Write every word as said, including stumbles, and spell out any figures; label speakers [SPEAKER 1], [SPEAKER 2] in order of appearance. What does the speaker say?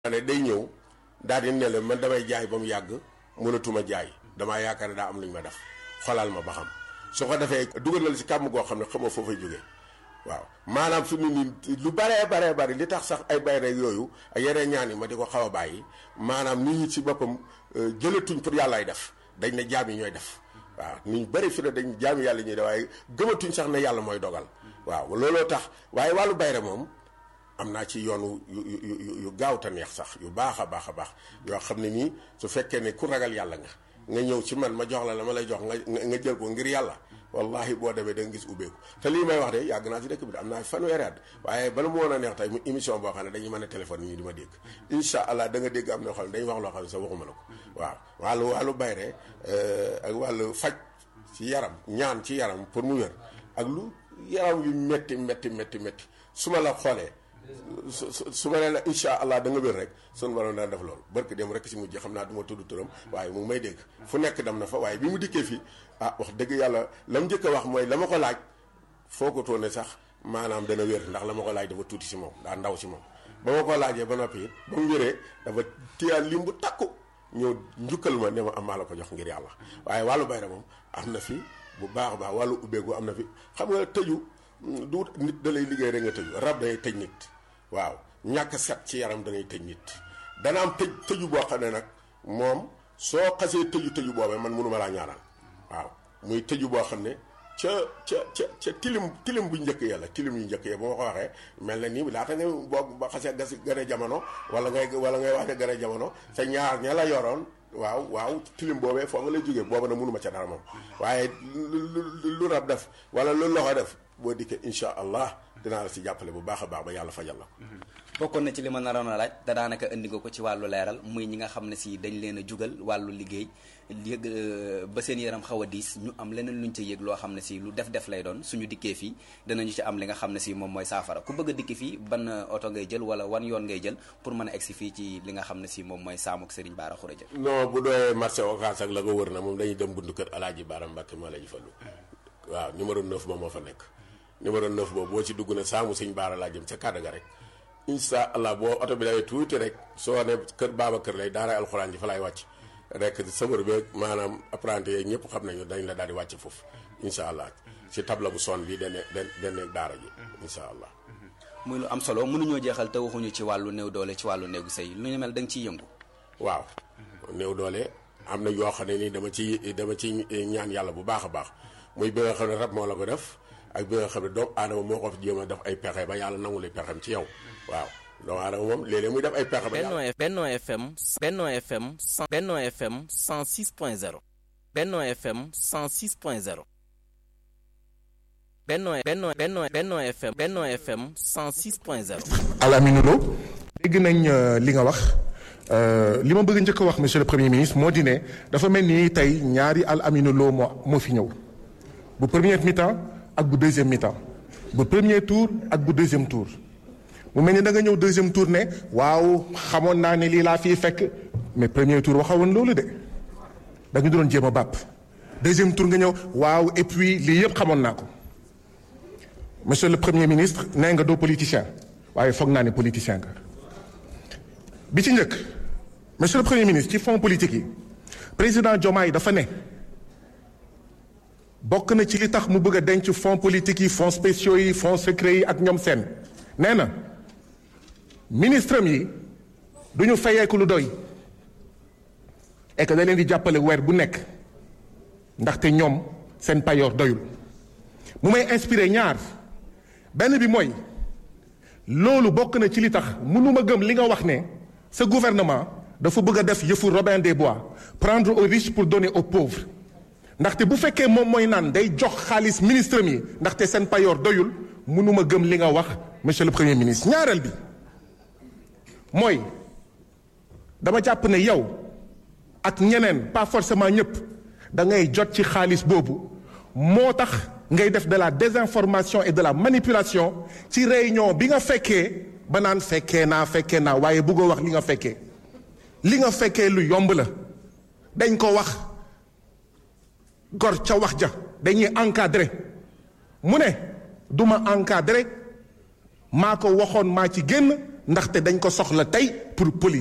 [SPEAKER 1] ne day ñëw daal di ne la man damay jaay ba mu yàgg mënatuma jaay damaa yaakaar ne daa am lu ñu ma def xolal ma ba xam su ko defee dugalal si kàmm goo xam ne xamoo foo fay jógee waaw maanaam fi mu nii lu baree baree bari li tax sax ay bay rek yooyu ak yeneen ñaan yi ma di ko xaw a bàyyi maanaam nit ñi ci boppam jëlatuñ pour yàllaay def dañ ne jaam yi ñooy def waaw nit ñu bëri fi ne dañ jaami yàlla ñuy def waaye gëmatuñ sax ne yàlla mooy dogal waaw looloo tax waaye wàllu bayre moom am naa ci yoonu yu yu yu gaaw te neex sax yu baax a baax a baax yoo xam ne nii su fekkee ne ku ragal yàlla nga nga ñëw ci man ma jox la la ma lay jox nga nga jël ko ngir yàlla wallahi boo demee da nga gis ubbeeku te lii may wax de yàgg naa ci dëkk bi de am naa fanweeri at waaye bala mu woon a neex tey mu émission boo xam ne dañuy mën a téléphone ñu di ma dégg incha allah da nga dégg am na xam ne dañuy wax loo xam ne sax waxuma la ko waaw wàllu wàllu bayre ak wàllu faj ci yaram ñaan ci yaram pour mu wér ak lu yaram yu métti métti métti métti su ma la xoolee su su ma nee la incha allah da nga wér rek sunu borom dana def loolu barke dem rek si mujj xam naa du ma tudd turam waaye mu may dégg fu nekk dem na fa waaye bi mu dikkee fii ah wax dëgg yàlla la mu njëkk a wax mooy la ma ko laaj foo ko toone sax maanaam dana wér ndax la ma ko laaj dafa tuuti si moom daa ndaw si moom ba ma ko laajee ba noppi it ba mu wéree dafa téyaat lim bu takku ñëw njukkal ma ne ma am maa la ko jox ngir yàlla waaye wàllu bayra moom am na fi bu baax a baax wàllu ubbeegu am na fi xam nga tëju du nit da lay liggéey rek nga tëju rab day tëj nit waaw ñàkk set ci yaram da ngay tëj nit dana am tëj tëju boo xam ne nag moom soo xasee tëju tëju boobee man mënuma laa ñaanal waaw muy tëju boo xam ne ca ca ca ca tilim tilim bu njëkk yàlla tilim yu njëkk ya bu ma ko waxee mel na nii laata nga boo ba xasee gas gën a jamono wala ngay wala ngay wax ne gën a jamono sa ñaar ña la yoroon waaw waaw tilim boobee foo nga lay jógee booba na mënuma ca dara moom waaye lu rab def wala lu loxo def boo dikkee incha allah dinaa la si jàppale bu baax a baax ba yàlla fajal la ko.
[SPEAKER 2] bokkoon na ci li ma naroon a laaj te daanaka indi nga ko ci wàllu leeral muy ñi nga xam ne si dañ leen a jugal wàllu liggéey yëg ba seen yaram xaw a diis ñu am leneen luñ ca yëg loo xam ne si lu def-def lay doon suñu dikkee fii danañu ci am li nga xam ne si moom mooy saafara ku bëgg a dikki fii ban oto ngay jël wala wan yoon ngay jël pour mën a egsi fii ci li nga xam ne si moom mooy saamuk Serigne Bara Khourédia.
[SPEAKER 1] non bu doyee marché Ocass ak la ko wër na moom dañuy dem buntu kër Alaaji Bara Mbàkke moo la ji fallu waaw numéro neuf moom moo fa nekk numéro neuf boobu boo ci dugg ne saamu Sëñ Bara laa jëm ca kàddu ga rek incha allah boo oto bi dawee tuuti rek soo ne kër baaba kër lay daara alxuraan ji fa laay wàcc rek sëmër beeg maanaam apprenti yeeg ñëpp xam nañu dañ la daal di wàcc foofu incha allah ci table bu son bi dane dane daara ji incha allah.
[SPEAKER 2] muy lu am solo mënuñoo jeexal te waxuñu ci wàllu néew doole ci wàllu néegu sëy lu ñu mel da nga ciy yëngu.
[SPEAKER 1] waaw néew doole am na yoo xam ne ni dama ci dama ci ñaan yàlla bu baax a baax muy bi nga xam ne rab moo la ko def ak bi nga xam ne doomu aadama moo ko fi jéem a def ay pexe ba yàlla nangu li pexem ci yow waaw doomu aadama moom léeg-léeg muy def ay pexe ba yàlla.
[SPEAKER 3] Benno F M Benno F M Benno F M cent six point zéro Benno F M cent six point zéro Benno Benno Benno Benno F M Benno F M cent six point zéro.
[SPEAKER 4] Al Amine Lo dégg nañ li nga wax li ma bëgg njëkk a wax monsieur le premier ministre moo di ne dafa mel ni tey ñaari Al Amine Lo moo moo fi ñëw bu premier mi-temps ak bu deuxième mi-temps bu premier tour ak bu deuxième tour mu mel ni da nga ñëw deuxième tour ne waaw xamoon naa ne lii laa fii fekk mais premier tour waxawoon loolu de da nga doon jéem a bàpp deuxième tour nga ñëw waaw et puis lii yëpp xamoon naa ko monsieur le premier ministre nee nga doo politicien waaye foog naa ne politicien nga bi ci njëkk monsieur le premier ministre ci fonds politique yi président Diomaye dafa ne bokk na ci li tax mu bëgg a denc fonds politique yi fonds spéciaux yi fonds secrets yi ak ñoom seen nee na ministre am yi du ñu fayeeku lu doy et que da leen di jàppale weer bu nekk ndaxte ñoom seen payoor doyul mu may inspiré ñaar benn bi mooy loolu bokk na ci li tax mënuma gëm li nga wax ne sa gouvernement dafa bëgg a def yëfu Robin des Bois prendre aux riches pour donner aux pauvres ndaxte bu fekkee moom mooy naan day jox xaalis ministre mi ndaxte seen payoor doyul mënuma gëm li nga wax monsieur le premier ministre ñaareel bi mooy dama jàpp ne yow ak ñeneen pas forcément ñëpp da ngay jot ci xaalis boobu moo tax ngay def de la désinformation et de la manipulation ci réunion bi nga fekkee ba naan fekkee naa fekkee naa waaye bëggoo wax li nga fekkee li nga fekkee lu yomb la dañ ko wax gor ca wax ja dañuy encadré mu ne duma encadré maa ko waxoon maa ci génn ndaxte dañ ko soxla tey pour politique